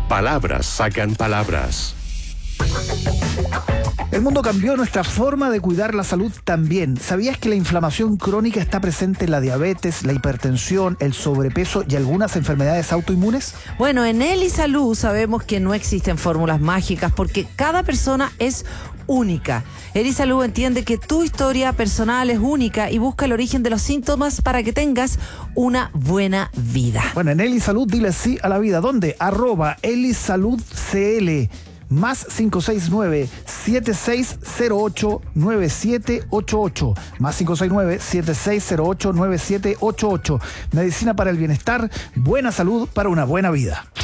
Palabras sacan palabras. El mundo cambió, nuestra forma de cuidar la salud también. ¿Sabías que la inflamación crónica está presente en la diabetes, la hipertensión, el sobrepeso y algunas enfermedades autoinmunes? Bueno, en Elisalud sabemos que no existen fórmulas mágicas porque cada persona es única. Elisalud entiende que tu historia personal es única y busca el origen de los síntomas para que tengas una buena vida. Bueno, en Elisalud dile sí a la vida. ¿Dónde? @Elisaludcl. Más 569-7608-9788. Más 569-7608-9788. Medicina para el bienestar, buena salud para una buena vida.